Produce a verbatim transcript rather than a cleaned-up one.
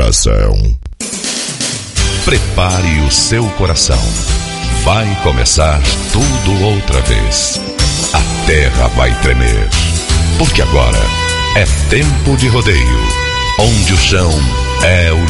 coração. Prepare o seu coração. Vai começar tudo outra vez. A terra vai tremer. Porque agora é tempo de rodeio, onde o chão é o